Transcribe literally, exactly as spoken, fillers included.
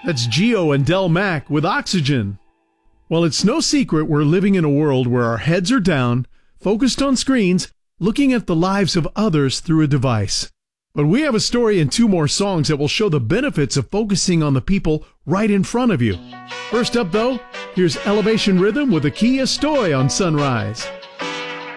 That's Geo and Del Mac with Oxygen. Well, it's no secret we're living in a world where our heads are down, focused on screens, looking at the lives of others through a device. But we have a story and two more songs that will show the benefits of focusing on the people right in front of you. First up, though, here's Elevation Rhythm with Aki Estoy on Sunrise.